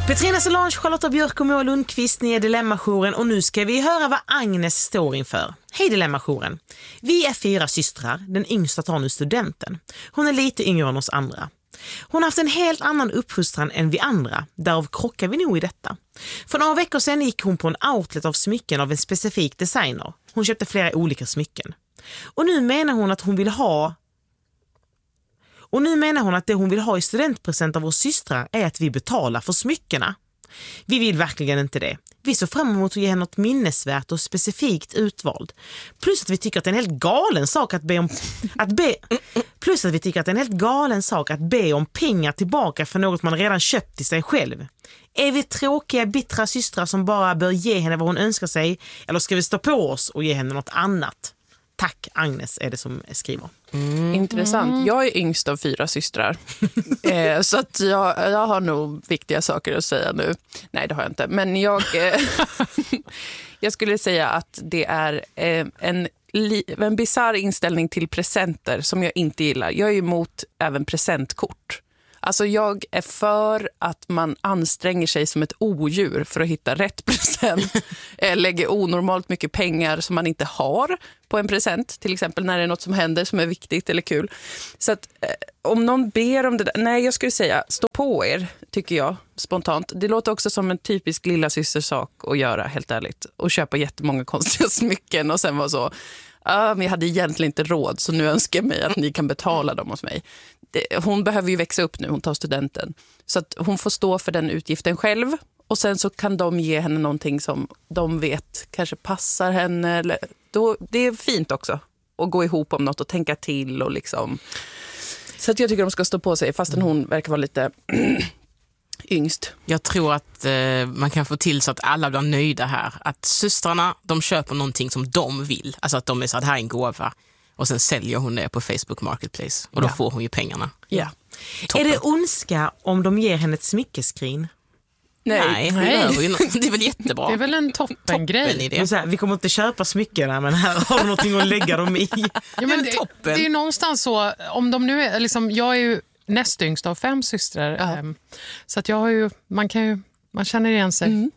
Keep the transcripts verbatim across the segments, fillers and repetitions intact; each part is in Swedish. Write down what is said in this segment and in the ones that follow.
Petrina Solange, Charlotta Björk och Moa Lundqvist, ni är Dilemma-jouren och nu ska vi höra vad Agnes står inför. Hej Dilemma-jouren. Vi är fyra systrar, den yngsta tar nu studenten. Hon är lite yngre än oss andra. Hon har haft en helt annan uppfostran än vi andra, därav krockar vi nog i detta. För några veckor sedan gick hon på en outlet av smycken av en specifik designer. Hon köpte flera olika smycken. Och nu menar hon att hon vill ha Och nu menar hon att det hon vill ha i studentpresent av vår systrar är att vi betalar för smyckena. Vi vill verkligen inte det. Vi så fram emot att ge henne något minnesvärt och specifikt utvald. Plus att vi tycker att det är en helt galen sak att be om att be plus att vi tycker att det är en helt galen sak att be om pengar tillbaka för något man redan köpt till sig själv. Är vi tråkiga, bittra systrar som bara bör ge henne vad hon önskar sig, eller ska vi stå på oss och ge henne något annat? Tack, Agnes är det som skriver. Mm. Intressant. Jag är yngst av fyra systrar. eh, så att jag, jag har nog viktiga saker att säga nu. Nej, det har jag inte. Men jag, eh, jag skulle säga att det är eh, en, en bizarr inställning till presenter som jag inte gillar. Jag är emot även presentkort. Alltså jag är för att man anstränger sig som ett odjur för att hitta rätt present. Lägger onormalt mycket pengar som man inte har på en present. Till exempel när det är något som händer som är viktigt eller kul. Så att eh, om någon ber om det där, nej jag skulle säga stå på er, tycker jag spontant. Det låter också som en typisk lilla systersak att göra, helt ärligt. Och köpa jättemånga konstiga smycken och sen vara så... Ja, men jag hade egentligen inte råd, så nu önskar jag mig att ni kan betala dem hos mig. Det, hon behöver ju växa upp nu, hon tar studenten. Så att hon får stå för den utgiften själv. Och sen så kan de ge henne någonting som de vet kanske passar henne. Eller, då, det är fint också att gå ihop om något och tänka till. Och liksom. Så att jag tycker de ska stå på sig, fastän hon verkar vara lite... yngst. Jag tror att eh, man kan få till så att alla blir nöjda här. Att systrarna, de köper någonting som de vill. Alltså att de är så att här är en gåva. Och sen säljer hon det på Facebook Marketplace. Och då ja. får hon ju pengarna. Ja. Är det ondska om de ger henne ett smyckeskrin? Nej, Nej. Det, är det är väl jättebra. Det är väl en toppengrej. Toppen så här, vi kommer inte köpa smyckena, men här har du någonting att lägga dem i. Ja, men det, det är ju någonstans så, om de nu är, liksom, jag är ju näst yngst av fem systrar. Ja. Um, så att jag har ju, man kan ju, man känner igen sig. Mm.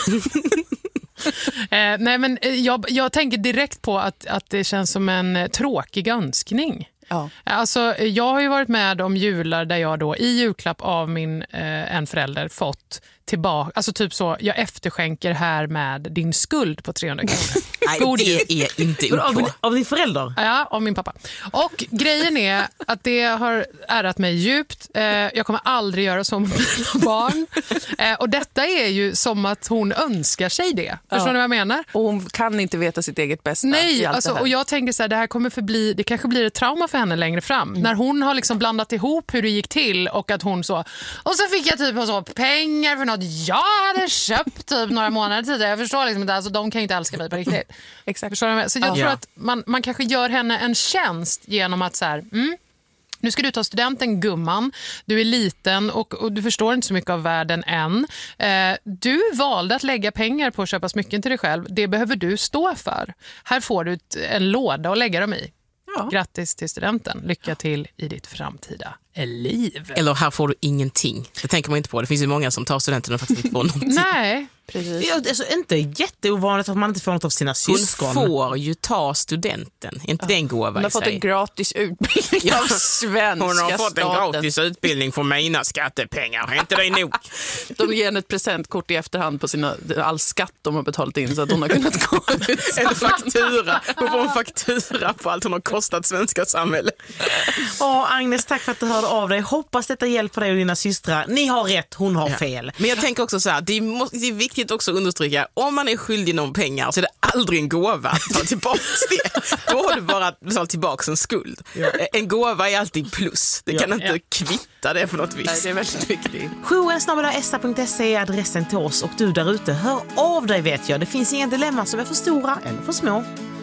eh, nej men jag, jag tänker direkt på att, att det känns som en eh, tråkig önskning. Ja. Alltså jag har ju varit med om jular där jag då i julklapp av min eh, en förälder fått tillbaka, alltså typ så, jag efterskänker här med din skuld på trehundra kronor. Nej, det är inte upp av, av din förälder? Ja, av min pappa. Och grejen är att det har ärat mig djupt. Eh, jag kommer aldrig göra så med mina barn. Eh, och detta är ju som att hon önskar sig det. Förstår ja. ni vad jag menar? Och hon kan inte veta sitt eget bästa. Nej, alltså, och jag tänker så här, det här kommer förbli, det kanske blir ett trauma för henne längre fram. Mm. När hon har liksom blandat ihop hur det gick till och att hon så, och så fick jag typ så pengar för något jag hade köpt typ några månader tidigare. Jag förstår liksom inte, alltså de kan ju inte älska mig på riktigt. Exakt. Förstår du? Så jag ja. tror att man, man kanske gör henne en tjänst genom att så här, mm, nu ska du ta studenten, gumman. Du är liten och, och du förstår inte så mycket av världen än. Eh, du valde att lägga pengar på att köpa smycken till dig själv. Det behöver du stå för. Här får du ett, en låda att lägga dem i. Ja. Grattis till studenten. Lycka till i ditt framtida liv. Eller här får du ingenting. Det tänker man inte på. Det finns ju många som tar studenten och faktiskt inte får någonting. Nej, precis. Det är alltså inte jätteovanligt att man inte får något av sina syskon. Hon får ju ta studenten. Inte ja. det en gåva i sig. Hon har fått en gratis utbildning ja. av svenska Hon har fått staten. en gratis utbildning för mina skattepengar. Är inte det nog? De ger henne ett presentkort i efterhand på sina, all skatt de har betalat in så att hon har kunnat gå ut. En faktura. Hon får en faktura på allt hon har kostat svenska samhället. Åh, Agnes, tack för att du hörde av dig. Hoppas detta hjälper dig och dina systrar. Ni har rätt, hon har ja. fel. Men jag tänker också så här, det är, det är viktigt också att understryka, om man är skyldig någon pengar så är det aldrig en gåva att ta tillbaka det. Då har du bara betalat tillbaka en skuld. Ja. En gåva är alltid plus. Det ja. kan inte ja. kvitta det på något vis. Nej, det är väldigt viktigt. jouren snabel-a s a punkt se är adressen till oss och du där ute, hör av dig vet jag. Det finns inga dilemma som är för stora eller för små.